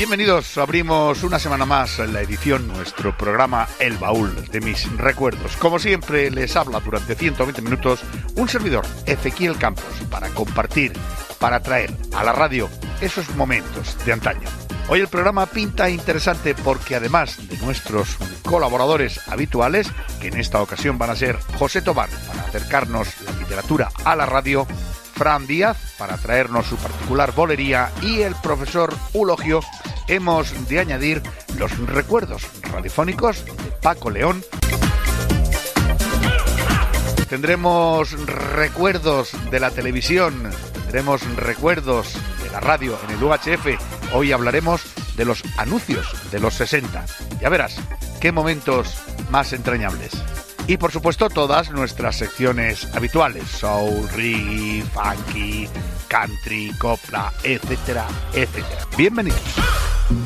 Bienvenidos, abrimos una semana más la edición, nuestro programa El Baúl de mis recuerdos. Como siempre, les habla durante 120 minutos un servidor, Ezequiel Campos, para compartir, para traer a la radio esos momentos de antaño. Hoy el programa pinta interesante porque además de nuestros colaboradores habituales, que en esta ocasión van a ser José Tobar, para acercarnos la literatura a la radio, Fran Díaz, para traernos su particular bolería, y el profesor Ulogio, hemos de añadir los recuerdos radiofónicos de Paco León. Tendremos recuerdos de la televisión, tendremos recuerdos de la radio en el UHF. Hoy hablaremos de los anuncios de los 60. Ya verás, qué momentos más entrañables. Y por supuesto todas nuestras secciones habituales, soul, reggae, funky, country, copla, etcétera, etcétera. Bienvenidos.